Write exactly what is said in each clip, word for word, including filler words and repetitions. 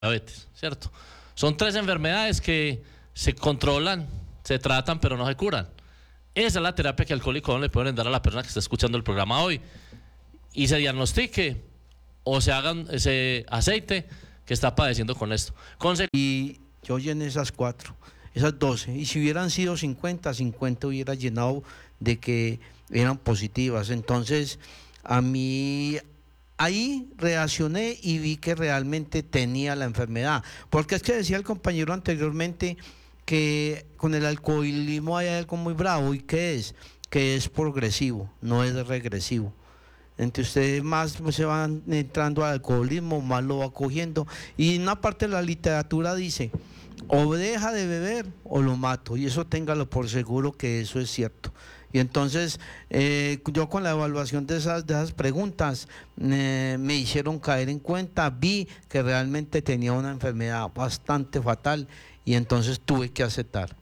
diabetes, ¿cierto? Son tres enfermedades que se controlan, se tratan, pero no se curan. Esa es la terapia que Alcohólicos Anónimos le pueden dar a la persona que está escuchando el programa hoy. Y se diagnostique o se haga ese aceite que está padeciendo con esto. Conse- y yo llené esas cuatro, esas doce, y si hubieran sido cincuenta, cincuenta hubiera llenado de que eran positivas. Entonces, a mí ahí reaccioné y vi que realmente tenía la enfermedad, porque es que decía el compañero anteriormente que con el alcoholismo hay algo muy bravo, ¿y qué es? Que es progresivo, no es regresivo. Entre ustedes más se van entrando al alcoholismo, más lo va cogiendo. Y una parte de la literatura dice, o deja de beber o lo mato, y eso téngalo por seguro que eso es cierto. Y entonces eh, yo con la evaluación de esas, de esas preguntas eh, me hicieron caer en cuenta, vi que realmente tenía una enfermedad bastante fatal y entonces tuve que aceptar.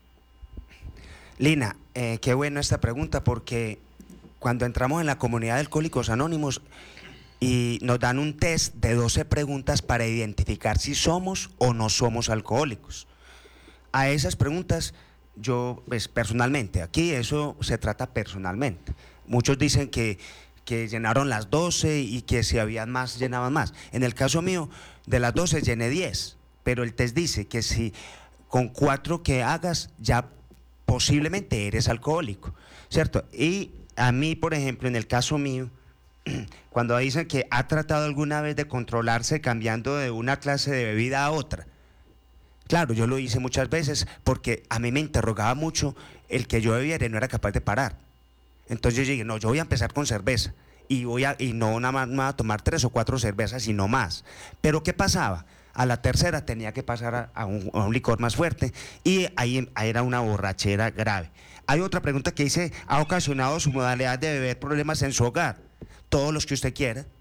Lina, eh, qué buena esta pregunta, porque cuando entramos en la comunidad de Alcohólicos Anónimos y nos dan un test de doce preguntas para identificar si somos o no somos alcohólicos. A esas preguntas yo, pues, personalmente, aquí eso se trata personalmente. Muchos dicen que, que llenaron las doce y que si habían más, llenaban más. En el caso mío, de las doce llené diez, pero el test dice que si con cuatro que hagas ya posiblemente eres alcohólico, ¿cierto? Y a mí, por ejemplo, en el caso mío, cuando dicen que ha tratado alguna vez de controlarse cambiando de una clase de bebida a otra, claro, yo lo hice muchas veces porque a mí me interrogaba mucho el que yo bebiera y no era capaz de parar. Entonces yo dije, no, yo voy a empezar con cerveza y, voy a, y no nada más me voy a tomar tres o cuatro cervezas, sino más. Pero ¿qué pasaba? A la tercera tenía que pasar a, a, un, a un licor más fuerte y ahí, ahí era una borrachera grave. Hay otra pregunta que dice, ¿ha ocasionado su modalidad de beber problemas en su hogar? Todos los que usted quiera.